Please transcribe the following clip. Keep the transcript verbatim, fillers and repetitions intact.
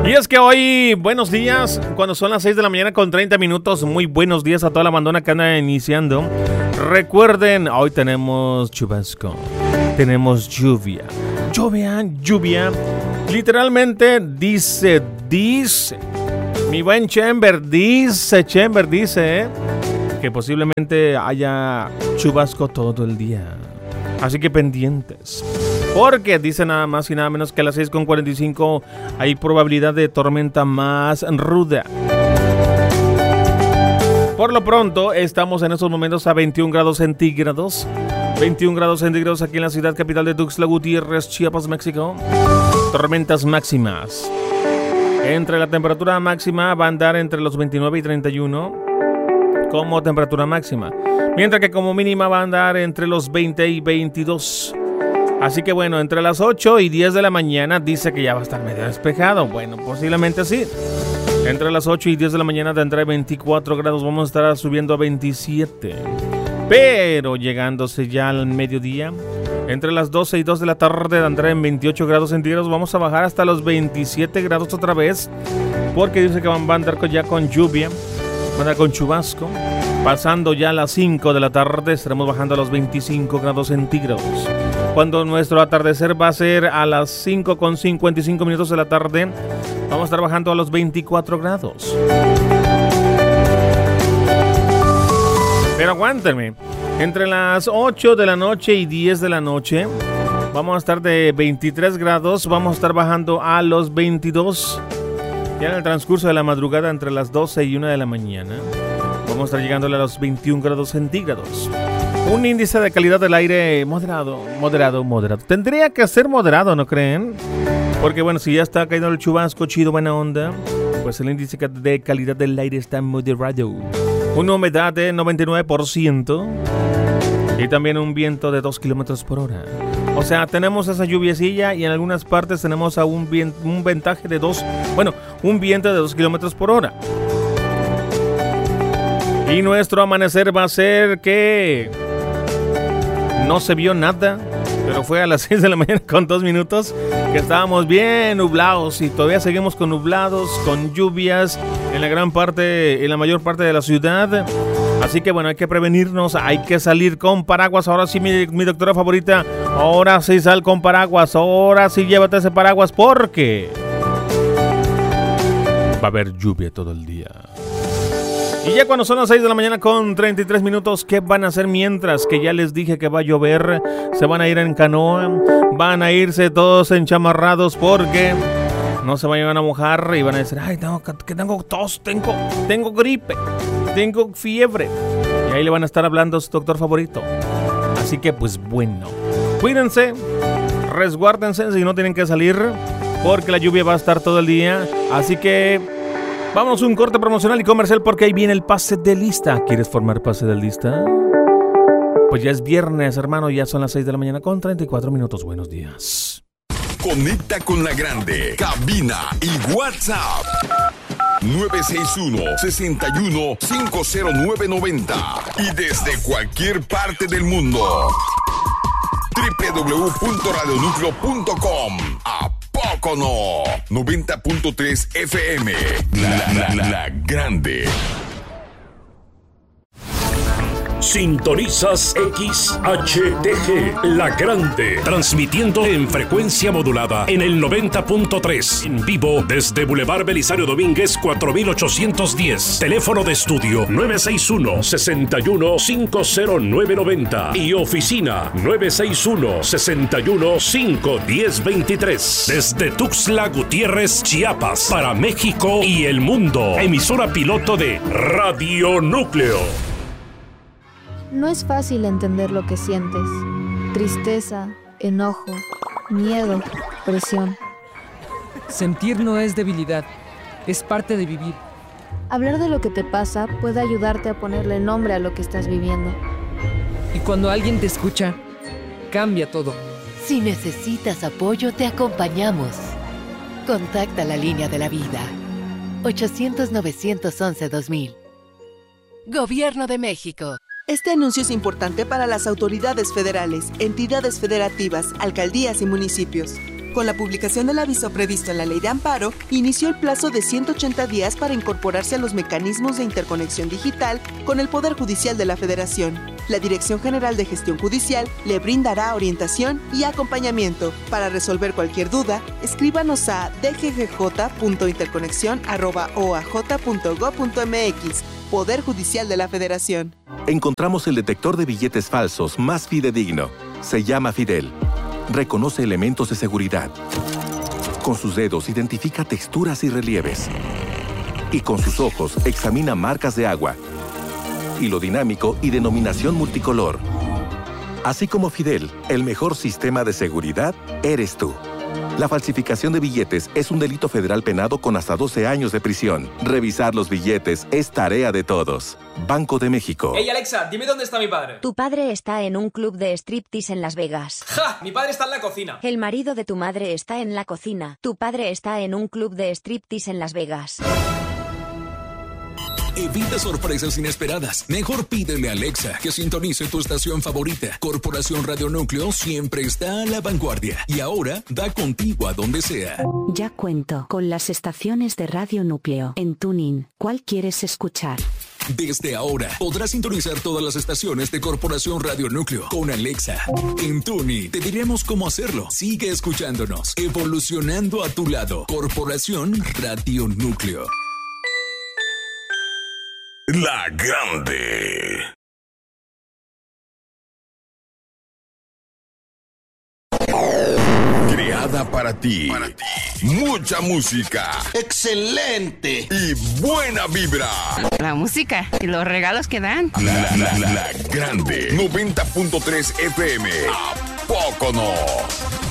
Y es que hoy, buenos días, cuando son las seis de la mañana con treinta minutos, muy buenos días a toda la bandona que anda iniciando. Recuerden, hoy tenemos chubasco, tenemos lluvia, lluvia, lluvia. Literalmente dice, dice, mi buen Chamber, dice, Chamber, dice, ¿eh? que posiblemente haya chubasco todo el día. Así que pendientes. Porque dice nada más y nada menos que a las seis con cuarenta y cinco hay probabilidad de tormenta más ruda. Por lo pronto, estamos en estos momentos a veintiún grados centígrados. veintiún grados centígrados aquí en la ciudad capital de Tuxtla Gutiérrez, Chiapas, México. Tormentas máximas. Entre la temperatura máxima va a andar entre los veintinueve y treinta y uno como temperatura máxima. Mientras que como mínima va a andar entre los veinte y veintidós. Así que bueno, entre las ocho y diez de la mañana dice que ya va a estar medio despejado. Bueno, posiblemente sí. Entre las ocho y diez de la mañana tendrá veinticuatro grados, vamos a estar subiendo a veintisiete. Pero llegándose ya al mediodía, entre las doce y dos de la tarde tendrá en veintiocho grados centígrados, vamos a bajar hasta los veintisiete grados otra vez. Porque dice que van a andar ya con lluvia, van a andar con chubasco. Pasando ya a las cinco de la tarde estaremos bajando a los veinticinco grados centígrados. Cuando nuestro atardecer va a ser a las cinco con cincuenta y cinco minutos de la tarde, vamos a estar bajando a los veinticuatro grados. Pero aguántenme, entre las ocho de la noche y diez de la noche, vamos a estar de veintitrés grados, vamos a estar bajando a los veintidós. Ya en el transcurso de la madrugada, entre las doce y una de la mañana, vamos a estar llegándole a los veintiún grados centígrados. Un índice de calidad del aire moderado, moderado, moderado. Tendría que ser moderado, ¿no creen? Porque bueno, si ya está cayendo el chubasco, chido, buena onda, pues el índice de calidad del aire está moderado. Una humedad de noventa y nueve por ciento y también un viento de dos kilómetros por hora. O sea, tenemos esa lluviecilla y en algunas partes tenemos a un, vien- un ventaje de dos, bueno, un viento de dos kilómetros por hora. Y nuestro amanecer va a ser que no se vio nada, pero fue a las seis de la mañana con dos minutos que estábamos bien nublados y todavía seguimos con nublados, con lluvias en la gran parte, en la mayor parte de la ciudad. Así que bueno, hay que prevenirnos, hay que salir con paraguas. Ahora sí, mi, mi doctora favorita, ahora sí sal con paraguas, ahora sí llévate ese paraguas porque va a haber lluvia todo el día. Y ya cuando son las seis de la mañana con treinta y tres minutos, ¿qué van a hacer mientras? Que ya les dije que va a llover, se van a ir en canoa, van a irse todos enchamarrados porque no se vayan a mojar y van a decir, ay, tengo, que tengo tos, tengo, tengo gripe, tengo fiebre. Y ahí le van a estar hablando a su doctor favorito. Así que pues bueno, cuídense, resguárdense si no tienen que salir, porque la lluvia va a estar todo el día. Así que vámonos a un corte promocional y comercial porque ahí viene el pase de lista. ¿Quieres formar pase de lista? Pues ya es viernes, hermano, ya son las seis de la mañana con treinta y cuatro minutos. Buenos días. Conecta con la grande, cabina y WhatsApp. nueve seis uno, seis uno, cinco cero nueve nueve cero. Y desde cualquier parte del mundo, doble u doble u doble u punto radio núcleo punto com. ¿A poco no? noventa punto tres F M. La, la, la, la grande. Sintonizas X H T G, La Grande, transmitiendo en frecuencia modulada en el noventa punto tres, en vivo desde Boulevard Belisario Domínguez cuatro mil ochocientos diez, teléfono de estudio nueve seis uno, seis uno, cinco cero nueve nueve cero y oficina nueve seis uno, seis uno, cinco uno cero dos tres, desde Tuxtla Gutiérrez, Chiapas, para México y el mundo, emisora piloto de Radio Núcleo. No es fácil entender lo que sientes. Tristeza, enojo, miedo, presión. Sentir no es debilidad, es parte de vivir. Hablar de lo que te pasa puede ayudarte a ponerle nombre a lo que estás viviendo. Y cuando alguien te escucha, cambia todo. Si necesitas apoyo, te acompañamos. Contacta la línea de la vida. ochocientos, novecientos once, dos mil. Gobierno de México. Este anuncio es importante para las autoridades federales, entidades federativas, alcaldías y municipios. Con la publicación del aviso previsto en la Ley de Amparo, inició el plazo de ciento ochenta días para incorporarse a los mecanismos de interconexión digital con el Poder Judicial de la Federación. La Dirección General de Gestión Judicial le brindará orientación y acompañamiento. Para resolver cualquier duda, escríbanos a d g g j punto interconexión arroba o a j punto gob punto m x. Poder Judicial de la Federación. Encontramos el detector de billetes falsos más fidedigno. Se llama Fidel. Reconoce elementos de seguridad. Con sus dedos identifica texturas y relieves. Y con sus ojos examina marcas de agua, hilo dinámico y denominación multicolor. Así como Fidel, el mejor sistema de seguridad eres tú. La falsificación de billetes es un delito federal penado con hasta doce años de prisión. Revisar los billetes es tarea de todos. Banco de México. Hey Alexa, dime dónde está mi padre. Tu padre está en un club de striptease en Las Vegas. ¡Ja! Mi padre está en la cocina. El marido de tu madre está en la cocina. Tu padre está en un club de striptease en Las Vegas. Evita sorpresas inesperadas. Mejor pídele a Alexa que sintonice tu estación favorita. Corporación Radio Núcleo siempre está a la vanguardia y ahora da contigo a donde sea. Ya cuento con las estaciones de Radio Núcleo en TuneIn. ¿Cuál quieres escuchar? Desde ahora podrás sintonizar todas las estaciones de Corporación Radio Núcleo con Alexa. En TuneIn te diremos cómo hacerlo. Sigue escuchándonos, evolucionando a tu lado. Corporación Radio Núcleo. La Grande. Creada para ti. Para ti. Mucha música. Excelente. Y buena vibra. La música y los regalos que dan. La, la, la, la Grande. noventa punto tres F M. ¿A poco no?